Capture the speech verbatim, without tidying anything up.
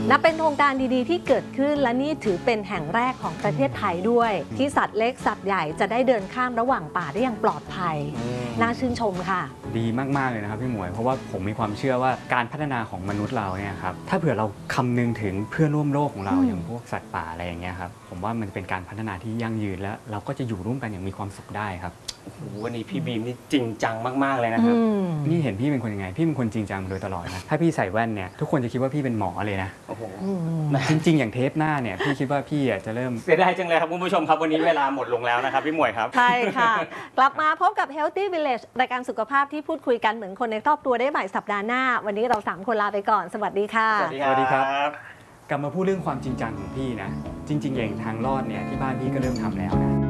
นับเป็นโครงการดีๆที่เกิดขึ้นและนี่ถือเป็นแห่งแรกของประเทศไทยด้วยที่สัตว์เล็กสัตว์ใหญ่จะได้เดินข้ามระหว่างป่าได้อย่างปลอดภัยน่าชื่นชมค่ะดีมากๆเลยนะครับพี่หมวยเพราะว่าผมมีความเชื่อว่าการพัฒนาของมนุษย์เราเนี่ยครับถ้าเผื่อเราคำนึงถึงเพื่อนร่วมโลกของเราอย่างพวกสัตว์ป่าอะไรอย่างเงี้ยครับผมว่ามันเป็นการพัฒนาที่ยั่งยืนและเราก็จะอยู่ร่วมกันอย่างมีความสุขได้ครับโอ้โหวันนี้พี่บีมนี่จริงจังมากๆเลยนะครับนี่เห็นพี่เป็นคนยังไงพี่เป็นคนจริงจังโดยตลอดนะถ้าพี่ใส่แว่นเนี่ยทุกคนจะคิดว่าพี่เป็นหมอเลยนะโอ้โหจริงๆอย่างเทปหน้าเนี่ยพี่คิดว่าพี่จะเริ่มเสียดายจังเลยครับคุณผู้ชมครับวันนี้เวลาหมดลงแล้วนะครับพี่หมวยครับใช่ค่ะกลับมาพบกับ Healthy Village รายการสุขภาพที่พูดคุยกันเหมือนคนในครอบครัวได้ใหม่สัปดาห์หน้าวันนี้เราสามคนลาไปก่อนสวัสดีค่ะสวัสดีครับกลับมาพูดเรื่องความจริงจังของพี่นะจริงๆอย่างทางรอดเนี่ยที่บ้านพี่ก็เริ่มทำแล้วนะ